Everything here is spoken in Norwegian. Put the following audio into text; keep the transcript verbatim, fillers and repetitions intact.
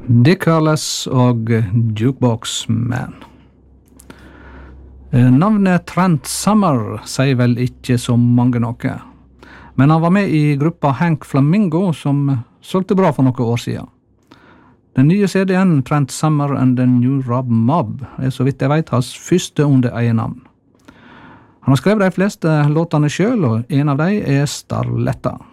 Dick Carles og Jukebox Man. Navnet Trent Summer sier vel ikke så mange noe, men han var med i gruppa Hank Flamingo som solgte bra for noen år siden. Den nye C D-en Trent Summer and the New Rob Mob er så vidt jeg vet hans første under egen navn. Han har skrevet de fleste låtene selv, og en av dem er Starletta.